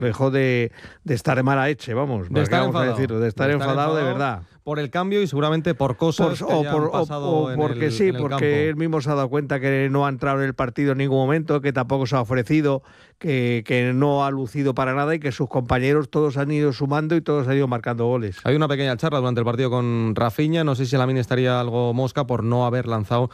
Dejó de estar de mala leche, vamos. De estar vamos enfadado. a decirlo, de estar enfadado de verdad. Por el cambio y seguramente por cosas que hayan pasado porque en sí, el porque campo. él mismo se ha dado cuenta que no ha entrado en el partido en ningún momento, que tampoco se ha ofrecido, que no ha lucido para nada y que sus compañeros todos han ido sumando y todos han ido marcando goles. Hay una pequeña charla durante el partido con Rafinha. No sé si Lamine estaría algo mosca por no haber lanzado